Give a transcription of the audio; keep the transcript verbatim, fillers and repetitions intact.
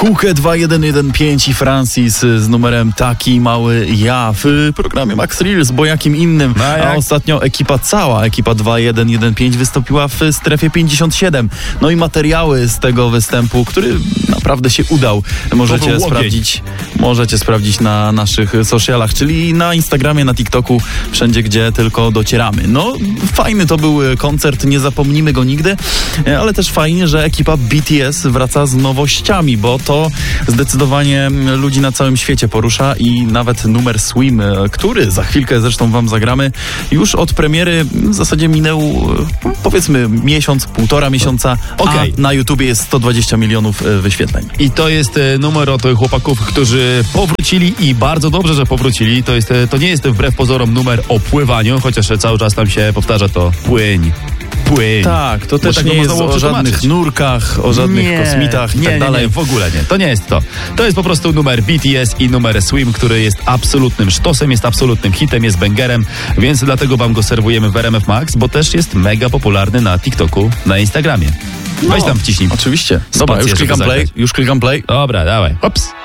Kukę dwa jeden jeden pięć i Francis z numerem Taki Mały Ja w programie Max Reels, bo jakim innym. No jak? A ostatnio ekipa, cała ekipa dwa jeden jeden pięć wystąpiła w strefie pięćdziesiąt siedem. No i materiały z tego występu, który naprawdę się udał, możecie sprawdzić, możecie sprawdzić na naszych socialach, czyli na Instagramie, na TikToku, wszędzie gdzie tylko docieramy. No fajny to był koncert, nie zapomnimy go nigdy, ale też fajnie, że ekipa B T S wraca z nowościami, bo to zdecydowanie ludzi na całym świecie porusza i nawet numer Swim, który za chwilkę zresztą wam zagramy, już od premiery w zasadzie minął powiedzmy miesiąc, półtora miesiąca, okay. A na YouTubie jest sto dwadzieścia milionów wyświetleń. I to jest numer od chłopaków, którzy powrócili i bardzo dobrze, że powrócili. To, jest, to nie jest wbrew pozorom numer o pływaniu, chociaż cały czas tam się powtarza to płyń. Płyń. Tak, to też tak nie jest o żadnych nurkach, o żadnych nie, kosmitach i nie, tak dalej. Nie, nie, w ogóle nie. To nie jest to. To jest po prostu numer B T S i numer Swim, który jest absolutnym sztosem, jest absolutnym hitem, jest bangerem, więc dlatego wam go serwujemy w R M F Max, bo też jest mega popularny na TikToku, na Instagramie. No, weź tam wciśnij. Oczywiście. Dobra, już klikam play, już klikam play. Dobra, dawaj. Hops.